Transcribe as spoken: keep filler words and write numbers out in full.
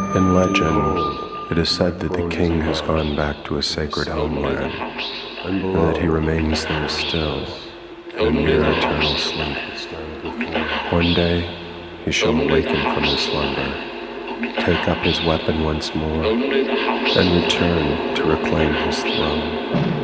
In legend, it is said that the king has gone back to a sacred homeland, and that he remains there still, in near eternal sleep. One day, he shall awaken from his slumber, take up his weapon once more, and return to reclaim his throne.